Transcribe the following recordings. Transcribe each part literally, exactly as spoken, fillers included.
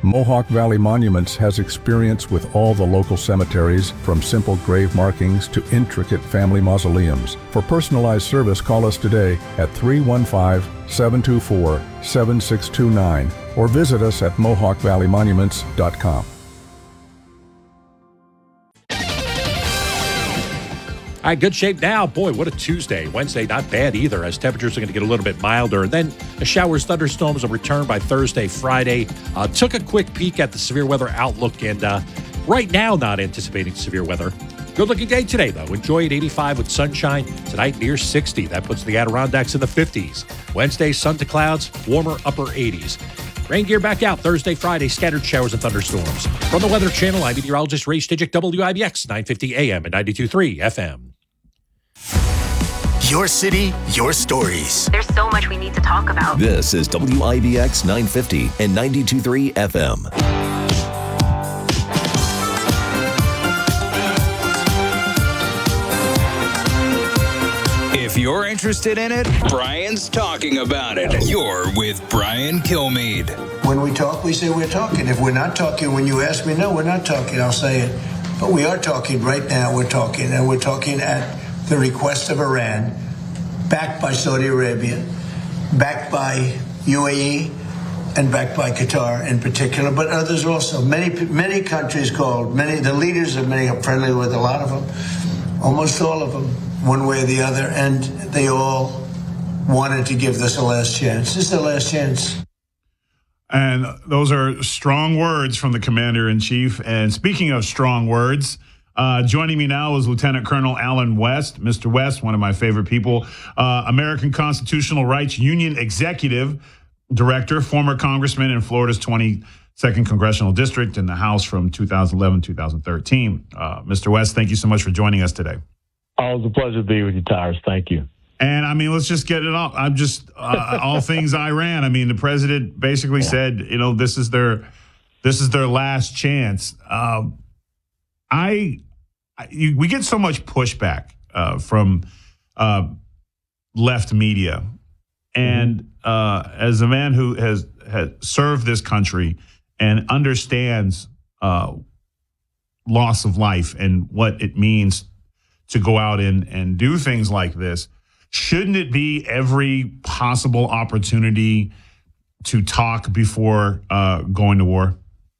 Mohawk Valley Monuments has experience with all the local cemeteries, from simple grave markings to intricate family mausoleums. For personalized service, call us today at three one five, seven two four, seven six two nine or visit us at mohawk valley monuments dot com. All right, good shape now. Boy, what a Tuesday. Wednesday, not bad either, as temperatures are going to get a little bit milder. And then the showers, thunderstorms will return by Thursday, Friday. Uh, took a quick peek at the severe weather outlook, and uh, right now, not anticipating severe weather. Good-looking day today, though. Enjoy at eighty-five with sunshine. Tonight, near sixty. That puts the Adirondacks in the fifties. Wednesday, sun to clouds, warmer upper eighties. Rain gear back out Thursday, Friday, scattered showers and thunderstorms. From the Weather Channel, I'm meteorologist Ray Stijik, W I B X, nine fifty A M and ninety-two point three F M. Your city, your stories. There's so much we need to talk about. This is W I B X nine fifty and ninety-two point three F M. If you're interested in it, Brian's talking about it. You're with Brian Kilmeade. When we talk, we say we're talking. If we're not talking, when you ask me, no, we're not talking, I'll say it. But we are talking right now. We're talking, and we're talking at the request of Iran, backed by Saudi Arabia, backed by U A E, and backed by Qatar in particular, but others also. Many many countries called, many the leaders of many are friendly with a lot of them, almost all of them, one way or the other, and they all wanted to give this a last chance. This is the last chance. And those are strong words from the Commander-in-Chief. And speaking of strong words, uh, joining me now is Lieutenant Colonel Allen West. Mister West, one of my favorite people, uh, American Constitutional Rights Union Executive Director, former Congressman in Florida's twenty-second Congressional District in the House from two thousand eleven to two thousand thirteen. Uh, Mister West, thank you so much for joining us today. Always a pleasure to be with you, Tyrus. Thank you. And, I mean, let's just get it off. I'm just, uh, all things Iran. I mean, the president basically yeah. said, you know, this is their this is their last chance. Um, I, I you, we get so much pushback uh, from uh, left media. And uh, as a man who has, has served this country and understands uh, loss of life and what it means to go out and, and do things like this, shouldn't it be every possible opportunity to talk before uh, going to war?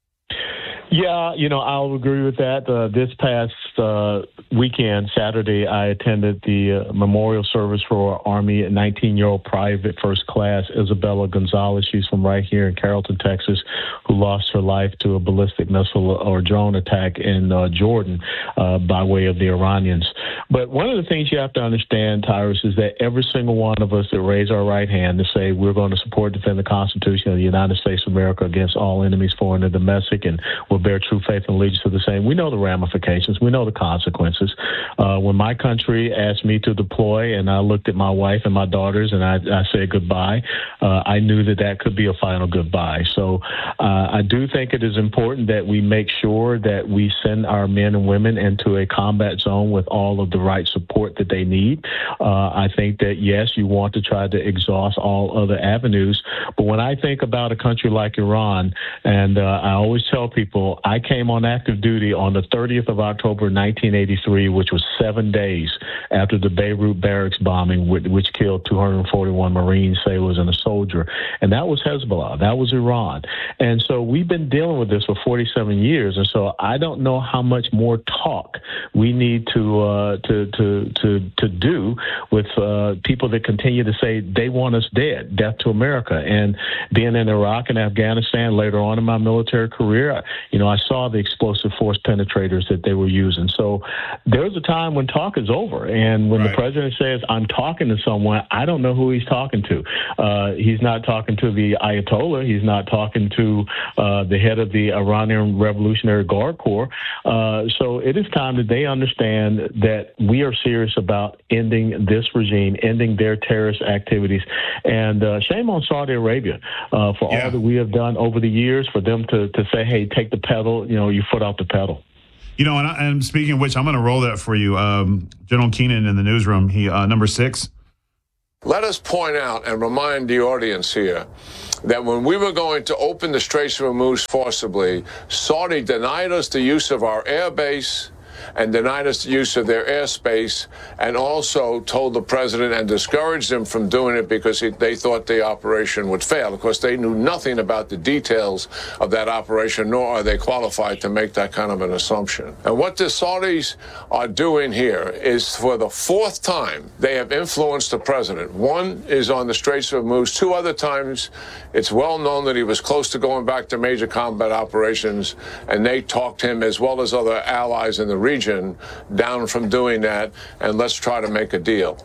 Yeah, you know, I'll agree with that. Uh, this past uh, weekend, Saturday, I attended the uh, memorial service for our Army nineteen-year-old Private First Class Isabella Gonzalez. She's from right here in Carrollton, Texas, who lost her life to a ballistic missile or drone attack in uh, Jordan uh, by way of the Iranians. But one of the things you have to understand, Tyrus, is that every single one of us that raise our right hand to say we're going to support and defend the Constitution of the United States of America against all enemies, foreign and domestic, and we'll bear true faith and allegiance to the same. We know the ramifications. We know the consequences. Uh, when my country asked me to deploy and I looked at my wife and my daughters and I, I said goodbye, uh, I knew that that could be a final goodbye. So uh, I do think it is important that we make sure that we send our men and women into a combat zone with all of the right support that they need. Uh, I think that, yes, you want to try to exhaust all other avenues. But when I think about a country like Iran, and uh, I always tell people, I came on active duty on the thirtieth of October, nineteen eighty-three, which was seven days after the Beirut barracks bombing, which killed two hundred forty-one Marines, sailors, and a soldier. And that was Hezbollah. That was Iran. And so we've been dealing with this for forty-seven years. And so I don't know how much more talk we need to uh, to, to to to do with uh, people that continue to say they want us dead, death to America. And being in Iraq and Afghanistan later on in my military career, you know, I saw the explosive force penetrators that they were using. So there's a time when talk is over. And when right. the president says, I'm talking to someone, I don't know who he's talking to. Uh, he's not talking to the Ayatollah. He's not talking to uh, the head of the Iranian Revolutionary Guard Corps. Uh, so it is time that they understand that we are serious about ending this regime, ending their terrorist activities. And uh, shame on Saudi Arabia uh, for yeah. all that we have done over the years, for them to, to say, hey, take the pedal, you know, your foot off the pedal. You know, and, I, and speaking of which, I'm going to roll that for you. Um, General Keenan in the newsroom, he uh, number six, Let us point out and remind the audience here that when we were going to open the Straits of Hormuz forcibly, Saudi denied us the use of our air base and denied us the use of their airspace, and also told the president and discouraged him from doing it because he, they thought the operation would fail. Of course, they knew nothing about the details of that operation, nor are they qualified to make that kind of an assumption. And what the Saudis are doing here is, for the fourth time, they have influenced the president. One is on the Straits of Hormuz. Two other times, it's well known that he was close to going back to major combat operations, and they talked him, as well as other allies in the region, down from doing that, and let's try to make a deal.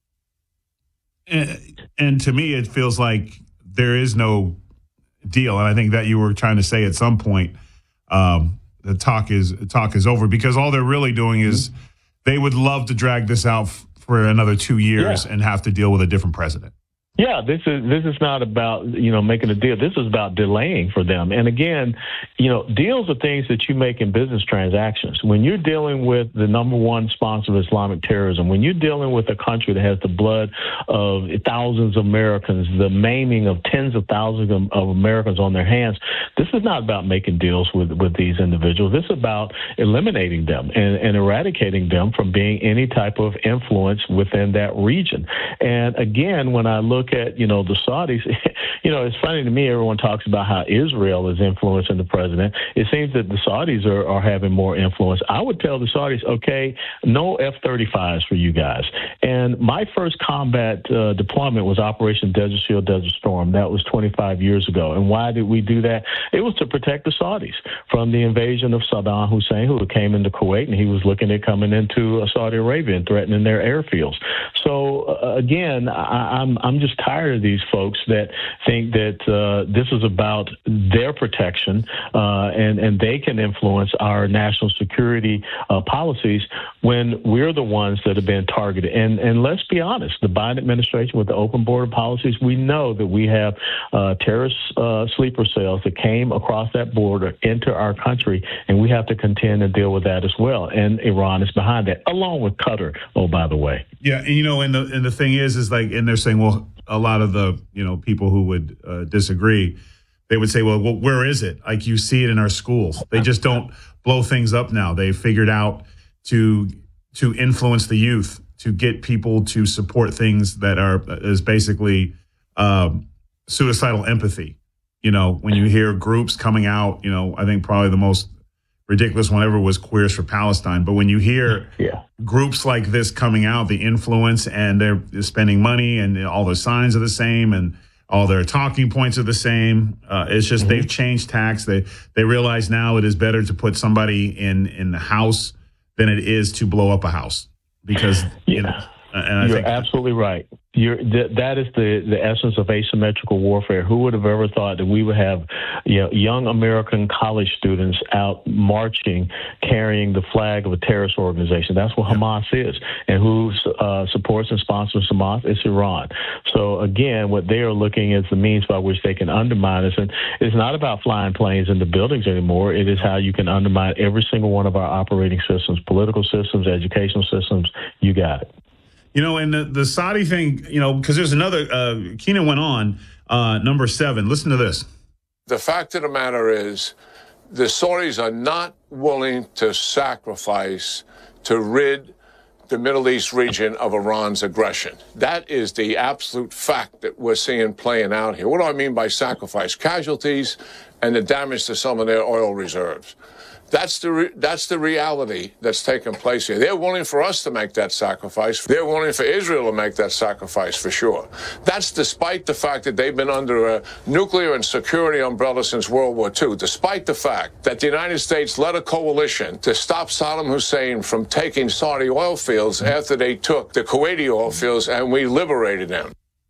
And, and to me, it feels like there is no deal, and I think that you were trying to say at some point um, the talk is talk is over, because all they're really doing is they would love to drag this out f- for another two years yeah. and have to deal with a different president. Yeah, this is this is not about, you know, making a deal. This is about delaying for them. And again, you know, deals are things that you make in business transactions. When you're dealing with the number one sponsor of Islamic terrorism, when you're dealing with a country that has the blood of thousands of Americans, the maiming of tens of thousands of, of Americans on their hands, this is not about making deals with, with these individuals. This is about eliminating them and, and eradicating them from being any type of influence within that region. And again, when I look at, you know, the Saudis, you know, it's funny to me, everyone talks about how Israel is influencing the president. It seems that the Saudis are, are having more influence. I would tell the Saudis, okay, no F thirty-fives for you guys. And my first combat uh, deployment was Operation Desert Shield, Desert Storm. That was twenty-five years ago. And why did we do that? It was to protect the Saudis from the invasion of Saddam Hussein, who came into Kuwait, and he was looking at coming into uh, Saudi Arabia and threatening their airfields. So, uh, again, I, I'm, I'm just tired of these folks that think that uh, this is about their protection uh, and, and they can influence our national security uh, policies when we're the ones that have been targeted. And, and let's be honest, the Biden administration with the open border policies, we know that we have uh, terrorist uh, sleeper cells that came across that border into our country, and we have to contend and deal with that as well. And Iran is behind that, along with Qatar, oh, by the way. Yeah, and you know, and the and the thing is, is like, and they're saying, well, a lot of the, you know, people who would uh, disagree, they would say, well, well, where is it? Like, you see it in our schools. They just don't blow things up now. They figured out to to influence the youth, to get people to support things that are is basically um, suicidal empathy. You know, when you hear groups coming out, you know, I think probably the most ridiculous one ever was Queers for Palestine. But when you hear yeah. groups like this coming out, the influence, and they're spending money, and all the signs are the same, and all their talking points are the same. Uh, it's just mm-hmm. they've changed tacks. They they realize now it is better to put somebody in in the house than it is to blow up a house, because yeah. you know. And I You're think absolutely right. You're, th- that is the, the essence of asymmetrical warfare. Who would have ever thought that we would have, you know, young American college students out marching, carrying the flag of a terrorist organization? That's what Hamas is. And who uh, supports and sponsors Hamas? It's Iran. So, again, what they are looking is the means by which they can undermine us. And it's not about flying planes into buildings anymore. It is how you can undermine every single one of our operating systems, political systems, educational systems. You got it. You know, and the, the Saudi thing, you know, because there's another, uh, Keenan went on, uh, number seven. Listen to this. The fact of the matter is, the Saudis are not willing to sacrifice to rid the Middle East region of Iran's aggression. That is the absolute fact that we're seeing playing out here. What do I mean by sacrifice? Casualties and the damage to some of their oil reserves. That's the re- that's the reality that's taking place here. They're willing for us to make that sacrifice. They're willing for Israel to make that sacrifice, for sure. That's despite the fact that they've been under a nuclear and security umbrella since World War Two, despite the fact that the United States led a coalition to stop Saddam Hussein from taking Saudi oil fields after they took the Kuwaiti oil fields, and we liberated them.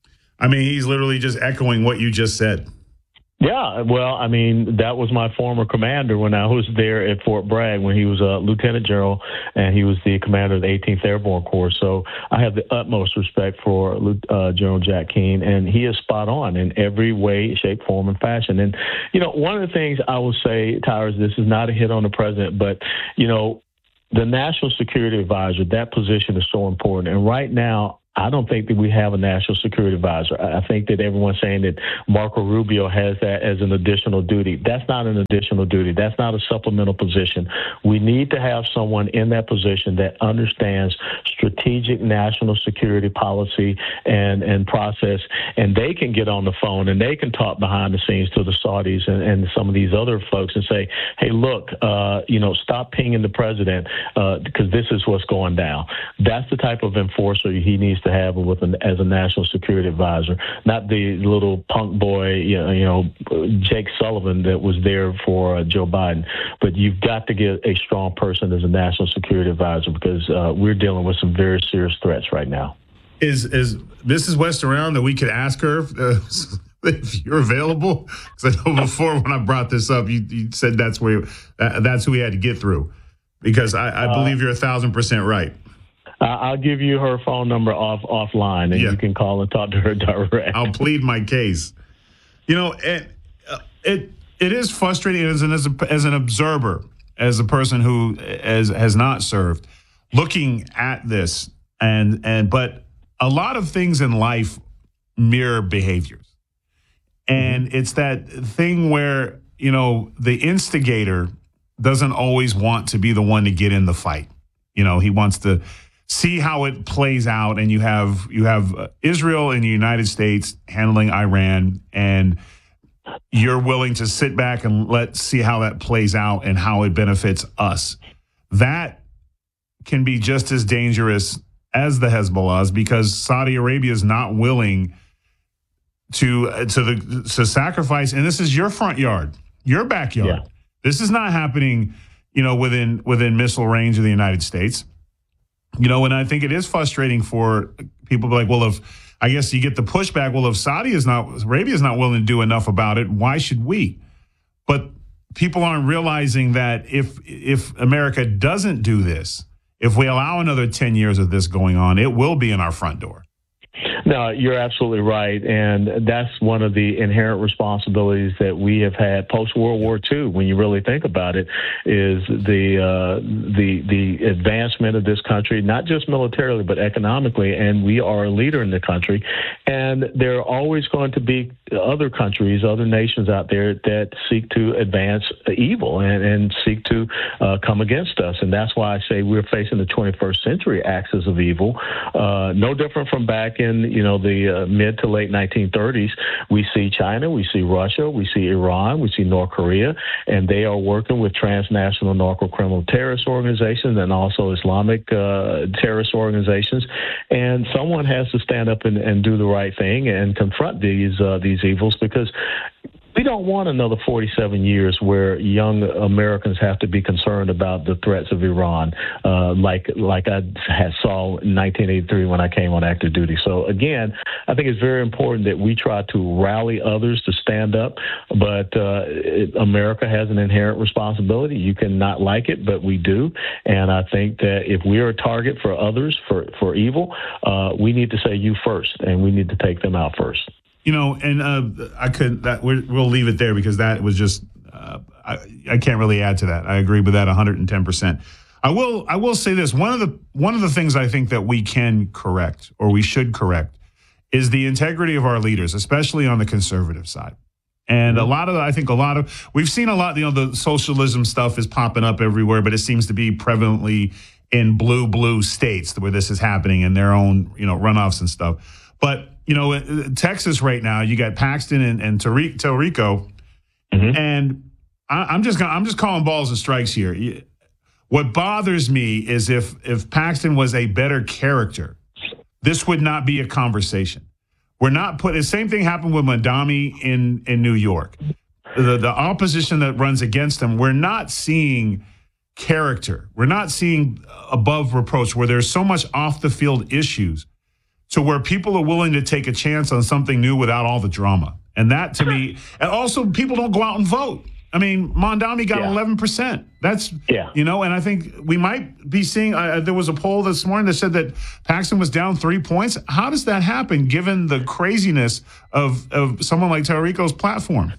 I mean, he's literally just echoing what you just said. Yeah, well, I mean, that was my former commander when I was there at Fort Bragg, when he was a lieutenant general and he was the commander of the eighteenth Airborne Corps. So I have the utmost respect for uh, General Jack Keane, and he is spot on in every way, shape, form, and fashion. And, you know, one of the things I will say, Tyrus, this is not a hit on the president, but, you know, the National Security Advisor, that position is so important. And right now, I don't think that we have a national security advisor. I think that everyone's saying that Marco Rubio has that as an additional duty. That's not an additional duty. That's not a supplemental position. We need to have someone in that position that understands strategic national security policy and, and process, and they can get on the phone and they can talk behind the scenes to the Saudis and, and some of these other folks and say, hey, look, uh, you know, stop pinging the president uh, because this is what's going down. That's the type of enforcer he needs to have with an, as a national security advisor, not the little punk boy, you know, you know Jake Sullivan that was there for uh, Joe Biden. But you've got to get a strong person as a national security advisor because uh, we're dealing with some very serious threats right now. Is is Missus West around that we could ask her if, uh, if you're available? Because I know before when I brought this up, you, you said that's where uh, that's who we had to get through. Because I, I believe uh, you're a thousand percent right. I'll give you her phone number off offline, and yeah. you can call and talk to her direct. I'll plead my case. You know, it uh, it it is frustrating as an as, a, as an observer, as a person who has has not served, looking at this, and and but a lot of things in life mirror behaviors, and mm-hmm. it's that thing where you know the instigator doesn't always want to be the one to get in the fight. You know, he wants to see how it plays out, and you have you have Israel and the United States handling Iran, and you're willing to sit back and let's see how that plays out and how it benefits us. That can be just as dangerous as the Hezbollahs because Saudi Arabia is not willing to to the to sacrifice, and this is your front yard, your backyard. Yeah. This is not happening, you know, within within missile range of the United States. You know, and I think it is frustrating for people to be like, well, if I guess you get the pushback, well, if Saudi is not, Arabia is not willing to do enough about it, why should we? But people aren't realizing that if if America doesn't do this, if we allow another ten years of this going on, it will be in our front door. No, you're absolutely right. And that's one of the inherent responsibilities that we have had post-World War Two, when you really think about it, is the uh, the the advancement of this country, not just militarily, but economically. And we are a leader in the country. And there are always going to be other countries, other nations out there that seek to advance evil and, and seek to uh, come against us. And that's why I say we're facing the twenty-first century axis of evil, uh, no different from back in you know, the uh, mid to late nineteen thirties. We see China, we see Russia, we see Iran, we see North Korea, and they are working with transnational narco-criminal terrorist organizations and also Islamic uh, terrorist organizations. And someone has to stand up and, and do the right thing and confront these uh, these evils, because we don't want another forty-seven years where young Americans have to be concerned about the threats of Iran, uh, like like I had saw in nineteen eighty-three when I came on active duty. So again, I think it's very important that we try to rally others to stand up. But uh, it, America has an inherent responsibility. You can not like it, but we do. And I think that if we are a target for others for for evil, uh, we need to say you first, and we need to take them out first. You know, and uh, I could that we're, we'll leave it there because that was just uh, I, I can't really add to that. I agree with that one hundred ten percent. I will I will say this, one of the one of the things I think that we can correct, or we should correct, is the integrity of our leaders, especially on the conservative side. And a lot of I think a lot of we've seen a lot, you know, the socialism stuff is popping up everywhere, but it seems to be prevalently in blue blue states where this is happening in their own, you know, runoffs and stuff. But you know, Texas right now, you got Paxton and, and Tariq, Tarico, mm-hmm. and I, I'm just gonna, I'm just calling balls and strikes here. What bothers me is if if Paxton was a better character, this would not be a conversation. We're not put. The same thing happened with Mandami in in New York. The the opposition that runs against him, we're not seeing character. We're not seeing above reproach where there's so much off the field issues, to where people are willing to take a chance on something new without all the drama. And that, to me, and also people don't go out and vote. I mean, Mondami got yeah. eleven percent. That's, yeah. you know, and I think we might be seeing, uh, there was a poll this morning that said that Paxton was down three points. How does that happen given the craziness of, of someone like Tarico's platform?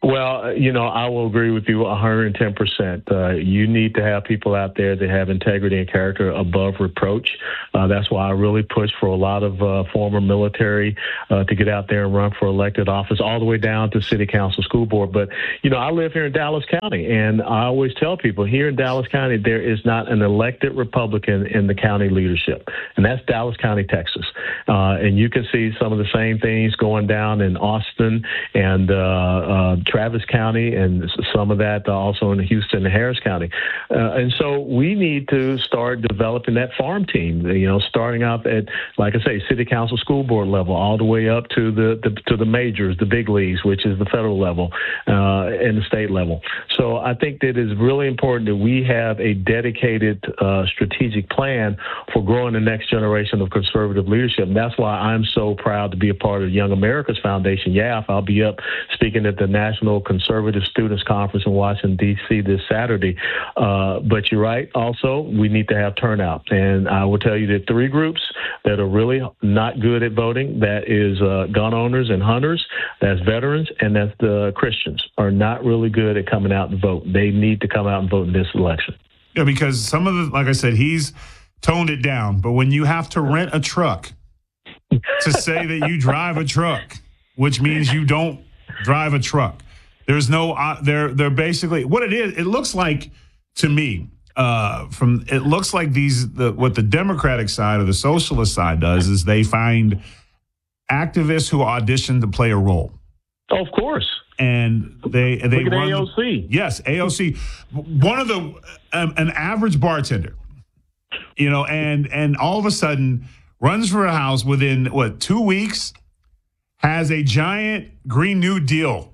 Well, you know, I will agree with you one hundred ten percent. Uh, you need to have people out there that have integrity and character above reproach. Uh, that's why I really push for a lot of uh, former military uh, to get out there and run for elected office, all the way down to city council, school board. But, you know, I live here in Dallas County, and I always tell people here in Dallas County, there is not an elected Republican in the county leadership, and that's Dallas County, Texas. Uh, and you can see some of the same things going down in Austin and uh, uh, Travis County, and some of that also in Houston and Harris County. Uh, and so we need to start developing that farm team, you know, starting out at, like I say, city council, school board level, all the way up to the, the to the majors, the big leagues, which is the federal level uh, and the state level. So I think that it's really important that we have a dedicated uh, strategic plan for growing the next generation of conservative leadership. And that's why I'm so proud to be a part of Young America's Foundation, Y A F. I'll be up speaking at the National Conservative Students Conference in Washington, D C this Saturday. Uh, but you're right. Also, we need to have turnout. And I will tell you that three groups that are really not good at voting, that is uh, gun owners and hunters, that's veterans, and that's the Christians, are not really good at coming out and vote. They need to come out and vote in this election. Yeah, because some of the, like I said, he's toned it down. But when you have to rent a truck to say that you drive a truck, which means you don't drive a truck, There's no, uh, they're, they're basically, what it is, it looks like to me, uh, from, it looks like these, the, what the Democratic side or the socialist side does is they find activists who audition to play a role. Oh, of course. And they, they Look at run A O C. The, yes, A O C. One of the, um, an average bartender, you know, and, and all of a sudden runs for a house within, what, two weeks, has a giant Green New Deal.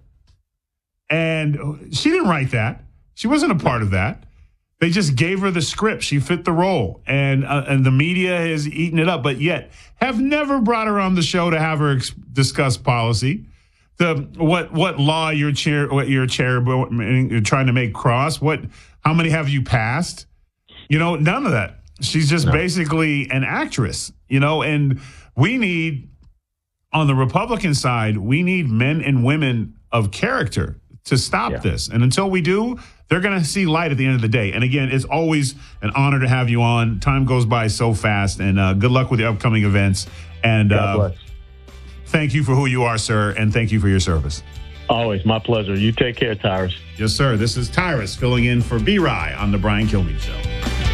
And she didn't write that. She wasn't a part of that. They just gave her the script. She fit the role. And uh, and the media has eaten it up, but yet have never brought her on the show to have her ex- discuss policy. The what what law your chair what your chair you're trying to make cross. What how many have you passed? You know, none of that. She's just no. basically an actress, you know, and we need, on the Republican side, we need men and women of character to stop yeah. this. And until we do, they're going to see light at the end of the day. And again, it's always an honor to have you on. Time goes by so fast, and uh, good luck with the upcoming events. And uh, thank you for who you are, sir, and thank you for your service. Always my pleasure. You take care, Tyrus. Yes, sir. This is Tyrus filling in for B-Rye on the Brian Kilmeade Show.